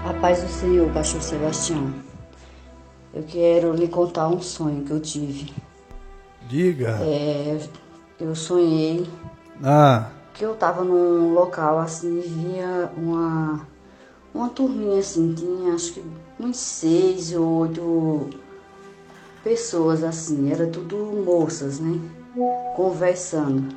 A paz do Senhor, pastor Sebastião. Eu quero lhe contar um sonho que eu tive. Diga. Eu sonhei que eu estava num local assim, via uma turminha assim, tinha acho que uns 6 ou 8 pessoas assim, era tudo moças, né? Conversando.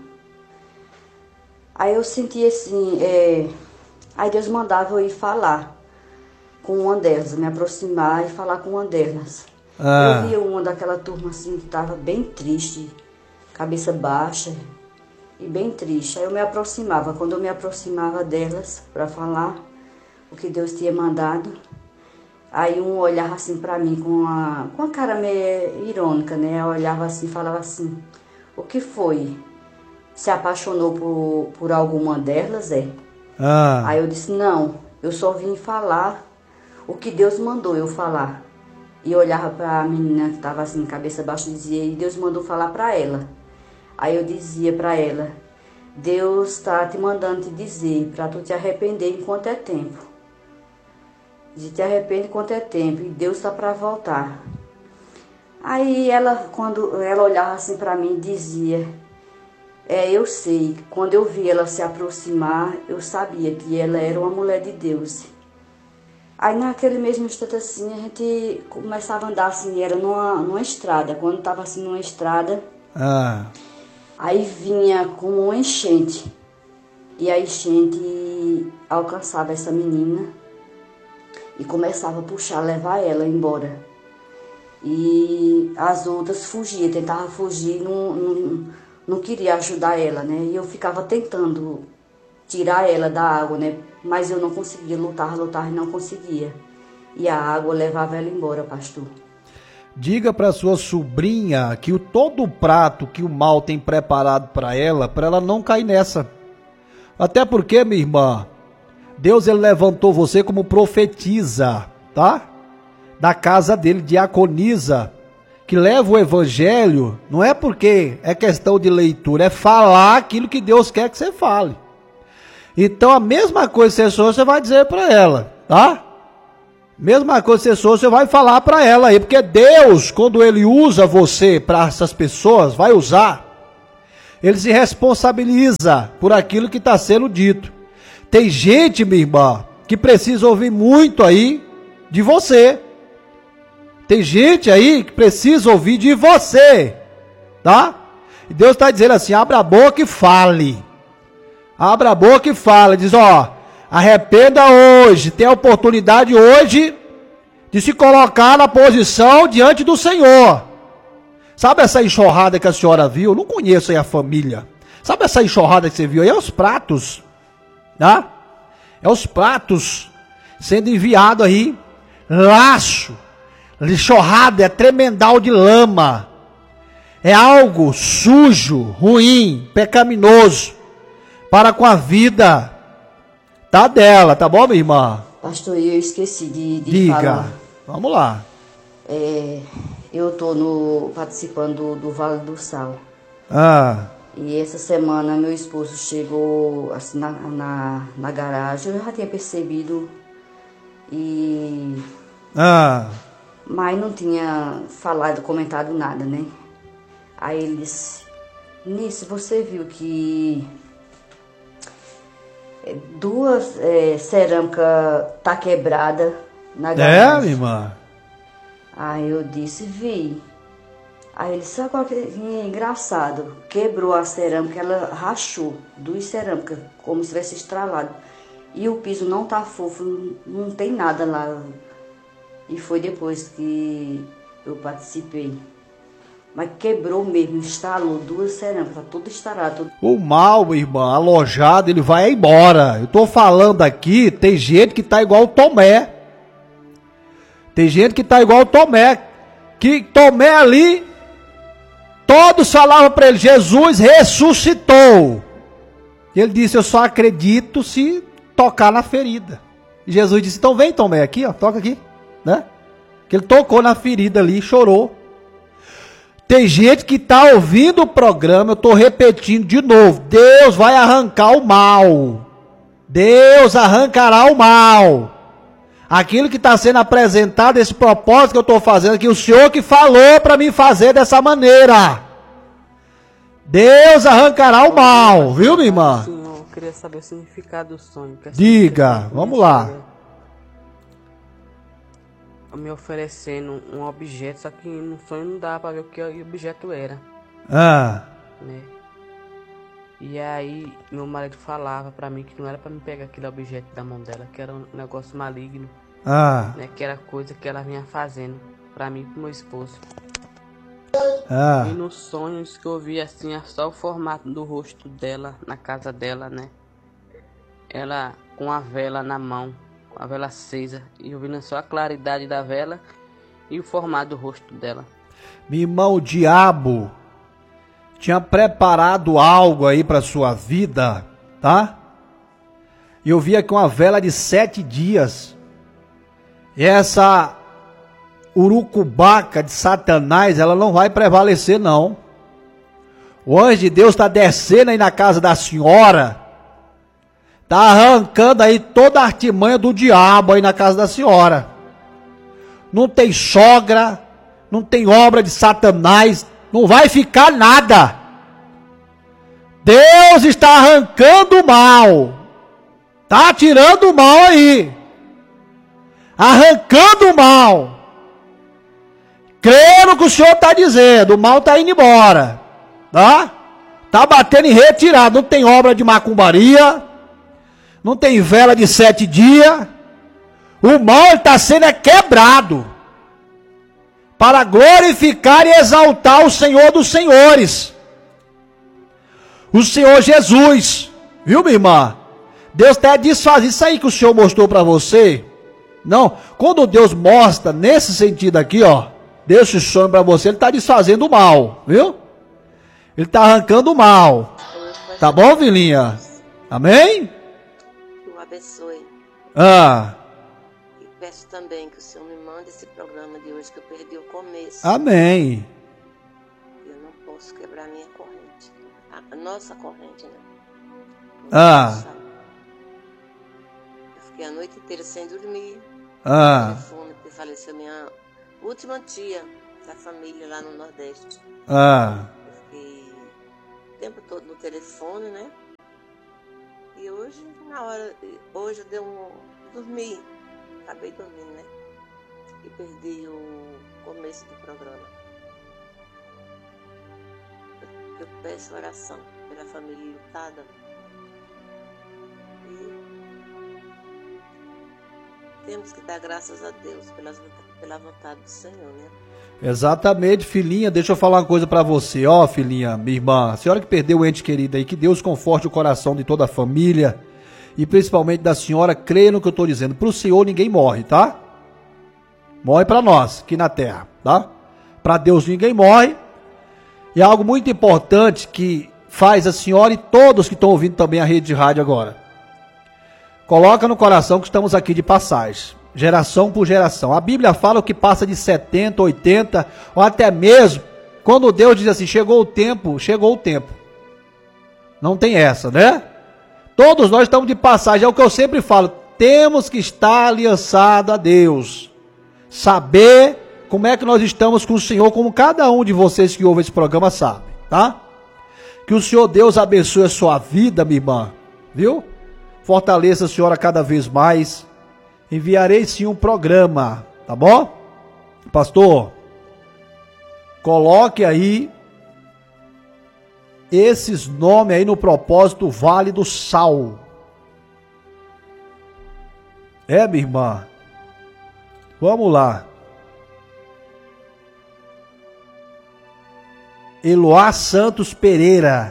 Aí eu senti assim, aí Deus mandava eu ir falar com uma delas, me aproximar e falar com uma delas. Eu via uma daquela turma assim, que estava bem triste, cabeça baixa e bem triste. Aí eu me aproximava, quando eu me aproximava delas para falar o que Deus tinha mandado, aí um olhava assim para mim com a cara meio irônica, né? Eu olhava assim e falava assim: o que foi? Se apaixonou por alguma delas, Aí eu disse: não, eu só vim falar o que Deus mandou eu falar. E eu olhava para a menina que estava assim, cabeça baixa, e dizia: e Deus mandou falar para ela. Aí eu dizia para ela: Deus está te mandando te dizer para tu te arrepender enquanto é tempo. Te arrepende enquanto é tempo, e Deus está para voltar. Aí ela, quando ela olhava assim para mim, dizia: eu sei, quando eu vi ela se aproximar, eu sabia que ela era uma mulher de Deus. Aí naquele mesmo instante assim, a gente começava a andar assim, era numa estrada. Quando estava assim numa estrada, aí vinha como uma enchente. E a enchente alcançava essa menina e começava a puxar, levar ela embora. E as outras fugiam, tentavam fugir, não queria ajudar ela, né? E eu ficava tentando tirar ela da água, né? Mas eu não conseguia, lutava e não conseguia. E a água levava ela embora, pastor. Diga para sua sobrinha que todo o prato que o mal tem preparado para ela não cair nessa. Até porque, minha irmã, Deus ele levantou você como profetisa, tá? Da casa dele, diaconisa, que leva o evangelho, não é porque é questão de leitura, é falar aquilo que Deus quer que você fale. Então a mesma coisa que você vai dizer para ela, tá? Mesma coisa que você vai falar para ela aí, porque Deus, quando ele usa você para essas pessoas, vai usar, ele se responsabiliza por aquilo que está sendo dito. Tem gente, minha irmã, que precisa ouvir muito aí de você. Tem gente aí que precisa ouvir de você, tá? E Deus está dizendo assim: abra a boca e fale. Abra a boca e fala, diz: arrependa hoje, tem a oportunidade hoje de se colocar na posição diante do Senhor. Sabe essa enxurrada que a senhora viu? Eu não conheço aí a família. Sabe essa enxurrada que você viu aí? É os pratos, tá? É os pratos sendo enviado aí, laço, enxurrada, é tremendal de lama. É algo sujo, ruim, pecaminoso para com a vida dela, tá bom, minha irmã? Pastor, eu esqueci de Diga. falar. Vamos lá. Eu estou participando do Vale do Sal. E essa semana meu esposo chegou assim na garagem. Eu já tinha percebido, mas não tinha comentado nada, né? Aí ele disse: Nisso, você viu que 2 cerâmicas tá quebrada na garagem? Minha irmã? Aí eu disse: vi. Aí ele disse: sabe qual que é engraçado? Quebrou a cerâmica, ela rachou 2 cerâmicas, como se tivesse estralado. E o piso não tá fofo, não tem nada lá. E foi depois que eu participei. Mas quebrou mesmo, instalou 2 cerâmicas, tá tudo estarado. O mal, irmã, alojado, ele vai embora. Eu tô falando aqui, tem gente que tá igual o Tomé. Tem gente que tá igual o Tomé. Que Tomé ali, todos falavam para ele: Jesus ressuscitou. E ele disse: eu só acredito se tocar na ferida. E Jesus disse: então vem, Tomé, aqui, toca aqui, né? Que ele tocou na ferida ali e chorou. Tem gente que está ouvindo o programa, eu estou repetindo de novo: Deus vai arrancar o mal. Deus arrancará o mal. Aquilo que está sendo apresentado, esse propósito que eu estou fazendo aqui, o Senhor que falou para mim fazer dessa maneira. Deus arrancará o mal, viu, minha irmã? Senhor, eu queria saber o significado do sonho. Diga, vamos lá. Me oferecendo um objeto, só que no sonho não dava para ver o que o objeto era. Né? E aí meu marido falava para mim que não era para me pegar aquele objeto da mão dela, que era um negócio maligno. Né? Que era coisa que ela vinha fazendo para mim e pro meu esposo. E nos sonhos que eu vi assim, só o formato do rosto dela na casa dela, né? Ela com a vela na mão, com a vela acesa, e eu vendo só a claridade da vela e o formato do rosto dela. Meu irmão, o diabo tinha preparado algo aí para sua vida, tá? E eu vi aqui uma vela de 7 dias. E essa urucubaca de Satanás, ela não vai prevalecer, não. O anjo de Deus está descendo aí na casa da senhora, está arrancando aí toda a artimanha do diabo aí na casa da senhora. Não tem sogra, não tem obra de Satanás, não vai ficar nada. Deus está arrancando o mal, está tirando o mal aí, arrancando o mal. Creio no que o Senhor está dizendo, o mal está indo embora, tá? Está batendo em retirada, não tem obra de macumbaria, não tem vela de 7 dias, o mal está sendo quebrado, para glorificar e exaltar o Senhor dos Senhores, o Senhor Jesus, viu, minha irmã? Deus está desfazendo isso aí que o Senhor mostrou para você. Não, quando Deus mostra nesse sentido aqui, ó, Deus se sonha para você, Ele está desfazendo o mal, viu? Ele está arrancando o mal. Tá bom, filhinha? Amém? Que o abençoe. E peço também que o Senhor me mande esse programa de hoje, que eu perdi o começo. Amém. Eu não posso quebrar a minha corrente. A nossa corrente, né? Eu fiquei a noite inteira sem dormir. Telefone, porque faleceu minha última tia da família lá no Nordeste. Eu fiquei o tempo todo no telefone, né? E hoje, hoje eu dormi, acabei dormindo, né? E perdi o começo do programa. Eu peço oração pela família lutada. E temos que dar graças a Deus pela vontade do Senhor, né? Exatamente, filhinha. Deixa eu falar uma coisa pra você, ó, filhinha, minha irmã. A senhora que perdeu o ente querido aí, que Deus conforte o coração de toda a família e principalmente da senhora. Creia no que eu tô dizendo. Pro Senhor ninguém morre, tá? Morre pra nós, aqui na terra, tá? Pra Deus ninguém morre. E é algo muito importante que faz a senhora e todos que estão ouvindo também a rede de rádio agora. Coloca no coração que estamos aqui de passagem, geração por geração. A Bíblia fala o que passa de 70, 80, ou até mesmo, quando Deus diz assim, chegou o tempo, chegou o tempo. Não tem essa, né? Todos nós estamos de passagem, é o que eu sempre falo, temos que estar aliançado a Deus. Saber como é que nós estamos com o Senhor, como cada um de vocês que ouve esse programa sabe, tá? Que o Senhor Deus abençoe a sua vida, minha irmã, viu? Fortaleça a senhora cada vez mais. Enviarei sim um programa, tá bom? Pastor, coloque aí esses nomes aí no propósito Vale do Sal. Minha irmã. Vamos lá. Eloá Santos Pereira.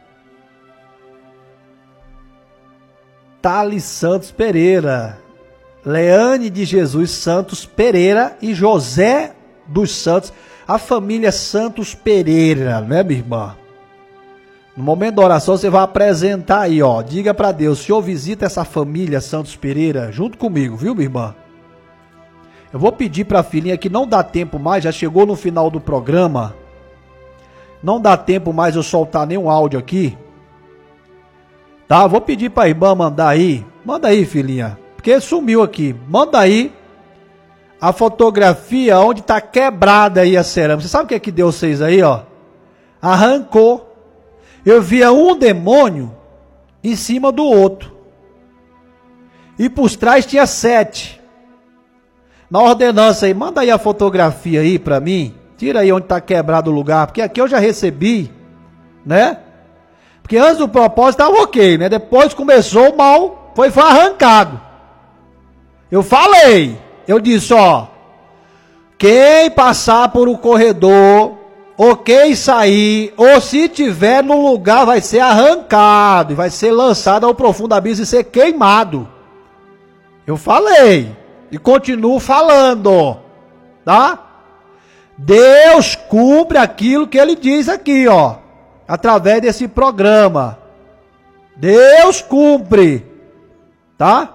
Thales Santos Pereira, Leane de Jesus Santos Pereira e José dos Santos, a família Santos Pereira, né, minha irmã? No momento da oração você vai apresentar aí, ó, diga para Deus, Senhor, visita essa família Santos Pereira junto comigo, viu, minha irmã? Eu vou pedir para a filhinha que não dá tempo mais, já chegou no final do programa, não dá tempo mais eu soltar nenhum áudio aqui. Tá, vou pedir para a irmã mandar aí. Manda aí, filhinha. Porque sumiu aqui. Manda aí a fotografia onde está quebrada aí a cerâmica. Você sabe o que é que Deus fez aí, ó? Arrancou. Eu via um demônio em cima do outro. E por trás tinha 7. Na ordenança aí, manda aí a fotografia aí para mim. Tira aí onde está quebrado o lugar, porque aqui eu já recebi, né? Porque antes do propósito estava ok, né? Depois começou o mal, foi arrancado. Eu falei, eu disse, ó, quem passar por o corredor, ou quem sair, ou se tiver no lugar, vai ser arrancado, vai ser lançado ao profundo abismo e ser queimado. Eu falei, e continuo falando, tá? Deus cumpre aquilo que ele diz aqui, ó, através desse programa. Deus cumpre, tá?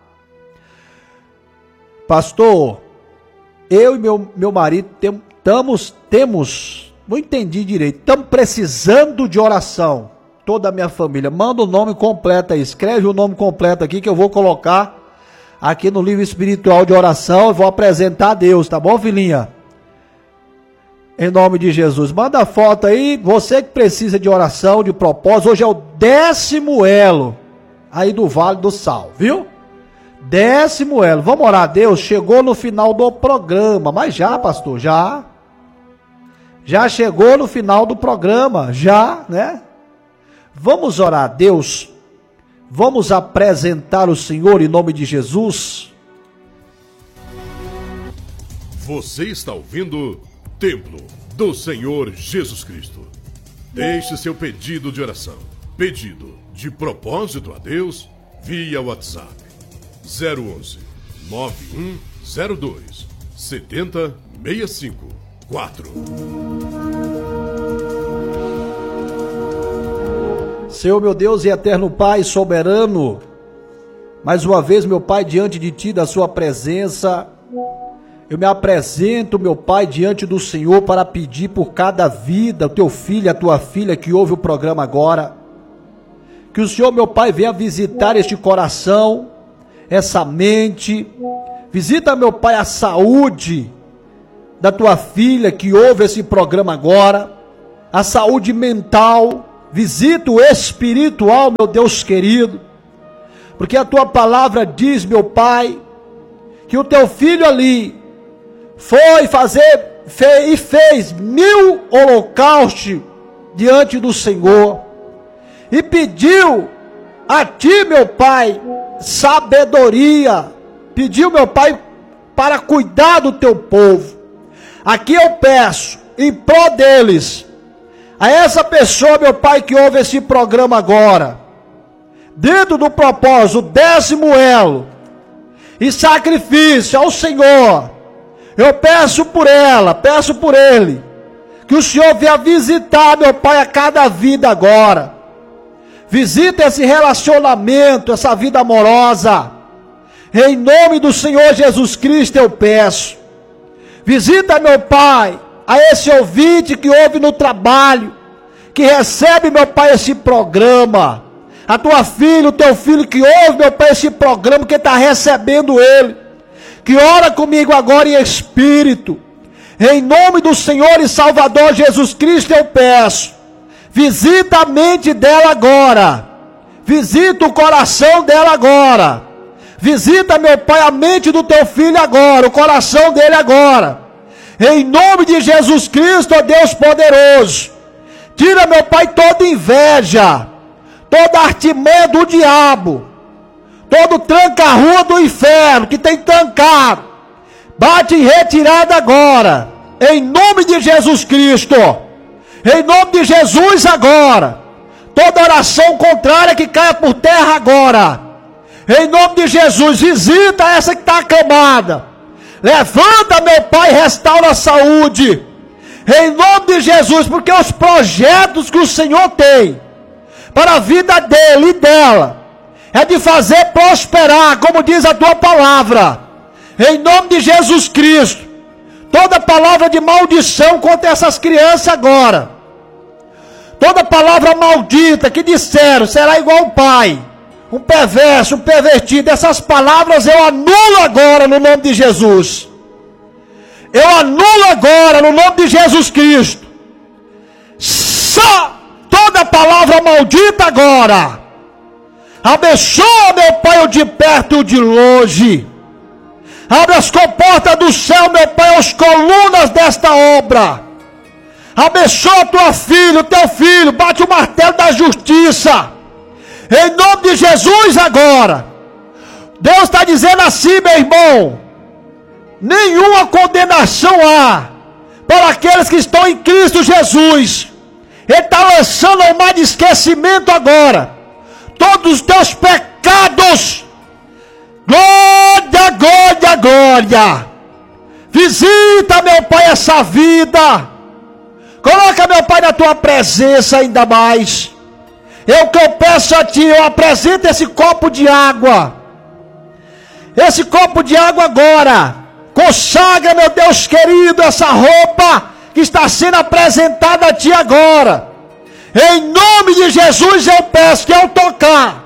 Pastor, eu e meu marido temos, não entendi direito, estamos precisando de oração. Toda a minha família, manda o nome completo aí, escreve o nome completo aqui que eu vou colocar aqui no livro espiritual de oração e vou apresentar a Deus, tá bom, filhinha? Em nome de Jesus, manda a foto aí, você que precisa de oração, de propósito, hoje é o 10º elo aí do Vale do Sal, viu? 10º elo, vamos orar a Deus, chegou no final do programa, mas já, pastor, já chegou no final do programa, já, né? Vamos orar a Deus, vamos apresentar o Senhor em nome de Jesus. Você está ouvindo Templo do Senhor Jesus Cristo. Deixe seu pedido de oração, pedido de propósito a Deus via WhatsApp 011 9102 70654. Senhor, meu Deus e eterno Pai soberano, mais uma vez, meu Pai, diante de Ti, da Sua presença, eu me apresento, meu Pai, diante do Senhor para pedir por cada vida, o Teu filho, a Tua filha que ouve o programa agora, que o Senhor, meu Pai, venha visitar este coração, essa mente, visita, meu Pai, a saúde da Tua filha que ouve esse programa agora, a saúde mental, visita o espiritual, meu Deus querido, porque a Tua palavra diz, meu Pai, que o Teu filho ali foi fez 1000 holocaustos diante do Senhor e pediu a Ti, meu Pai, sabedoria, pediu, meu Pai, para cuidar do Teu povo. Aqui eu peço, em prol deles, a essa pessoa, meu Pai, que ouve esse programa agora, dentro do propósito, 10º elo, e sacrifício ao Senhor, eu peço por ela, peço por ele, que o Senhor venha visitar, meu Pai, a cada vida agora, visita esse relacionamento, essa vida amorosa, em nome do Senhor Jesus Cristo eu peço, visita, meu Pai, a esse ouvinte que ouve no trabalho, que recebe, meu Pai, esse programa, a tua filha, o teu filho que ouve, meu Pai, esse programa, que está recebendo ele, que ora comigo agora em espírito, em nome do Senhor e Salvador Jesus Cristo eu peço, visita a mente dela agora, visita o coração dela agora, visita, meu Pai, a mente do teu filho agora, o coração dele agora, em nome de Jesus Cristo, ó Deus poderoso, tira, meu Pai, toda inveja, toda artimanha do diabo, todo tranca-rua do inferno que tem trancado, bate em retirada agora, em nome de Jesus Cristo, em nome de Jesus agora, toda oração contrária que caia por terra agora, em nome de Jesus, visita essa que está acamada, levanta, meu Pai, restaura a saúde, em nome de Jesus, porque os projetos que o Senhor tem para a vida dele e dela é de fazer prosperar, como diz a tua palavra, em nome de Jesus Cristo. Toda palavra de maldição contra essas crianças agora, toda palavra maldita que disseram será igual ao pai, um perverso, um pervertido. Essas palavras eu anulo agora no nome de Jesus. Eu anulo agora no nome de Jesus Cristo. Toda palavra maldita agora. Abençoa, meu Pai, o de perto e o de longe. Abre as comportas do céu, meu Pai, as colunas desta obra. Abençoa tua filha, o teu filho. Bate o martelo da justiça. Em nome de Jesus agora. Deus está dizendo assim, meu irmão. Nenhuma condenação há para aqueles que estão em Cristo Jesus. Ele está lançando ao mar de esquecimento agora todos os teus pecados. Glória, glória, glória. Visita, meu Pai, essa vida. Coloca, meu Pai, na tua presença ainda mais. O que eu peço a ti, eu apresento esse copo de água. Esse copo de água agora. Consagra, meu Deus querido, essa roupa que está sendo apresentada a ti agora. Em nome de Jesus eu peço que ao tocar,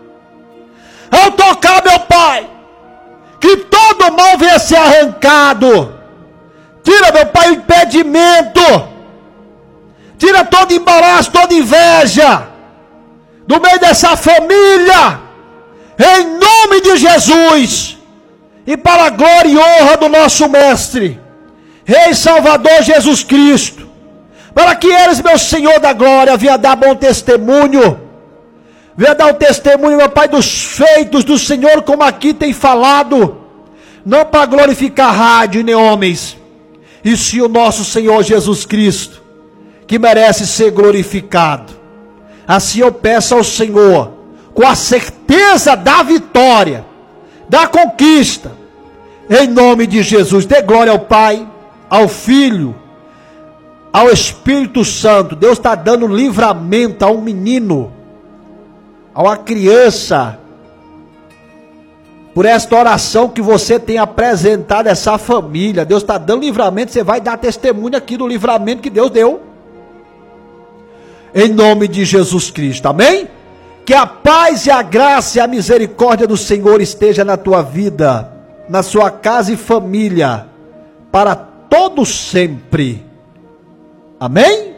meu Pai, que todo mal venha ser arrancado. Tira, meu Pai, o impedimento. Tira todo embaraço, toda inveja do meio dessa família. Em nome de Jesus. E para a glória e honra do nosso Mestre, Rei Salvador Jesus Cristo, para que eles, meu Senhor da glória, venha dar bom testemunho, venha dar o testemunho, meu Pai, dos feitos do Senhor, como aqui tem falado, não para glorificar rádio nem homens, e sim o nosso Senhor Jesus Cristo, que merece ser glorificado. Assim eu peço ao Senhor, com a certeza da vitória, da conquista, em nome de Jesus. Dê glória ao Pai, ao Filho, ao Espírito Santo. Deus está dando livramento a um menino, a uma criança, por esta oração que você tem apresentado a essa família. Deus está dando livramento. Você vai dar testemunho aqui do livramento que Deus deu, em nome de Jesus Cristo, amém? Que a paz e a graça e a misericórdia do Senhor esteja na tua vida, na sua casa e família, para todo sempre. Amém?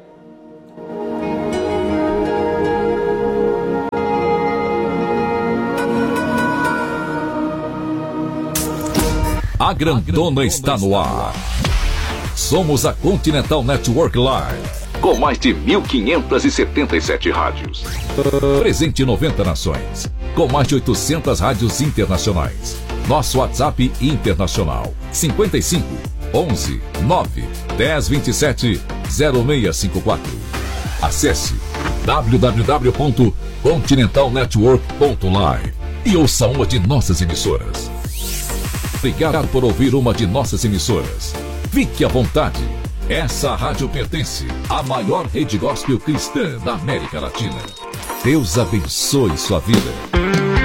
A grandona está no ar. Somos a Continental Network Live, com mais de 1.577 rádios. Presente em 90 nações, com mais de 800 rádios internacionais. Nosso WhatsApp internacional, 55 11 9 10 27 0654. Acesse www.continentalnetwork.live e ouça uma de nossas emissoras. Obrigado por ouvir uma de nossas emissoras. Fique à vontade. Essa rádio pertence à maior rede gospel cristã da América Latina. Deus abençoe sua vida.